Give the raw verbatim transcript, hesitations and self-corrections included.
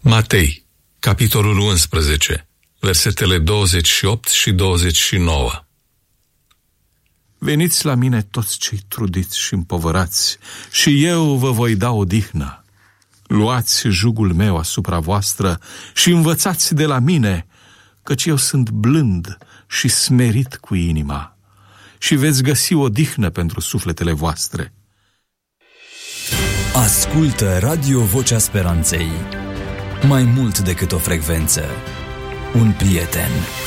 Matei, capitolul unsprezece, versetele douăzeci și opt și douăzeci și nouă. Veniți la mine toți cei trudiți și împovărați, și eu vă voi da odihnă. Luați jugul meu asupra voastră și învățați de la mine, căci eu sunt blând și smerit cu inima, și veți găsi odihnă pentru sufletele voastre. Ascultă Radio Vocea Speranței. Mai mult decât o frecvență, un prieten.